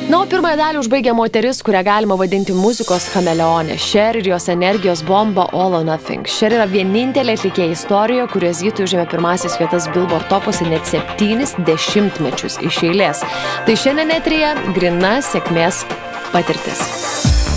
Na, o pirmąją dalį užbaigia moteris, kurią galima vadinti muzikos chameleonė. Cher ir jos energijos bomba All or Nothing. Cher yra vienintelė atlikėja istorijoje, kurios ji užėmė pirmasis vietas Billboard topuose net 7 dešimtmečius iš eilės. Tai šiandien eteryje grina sėkmės patirtis.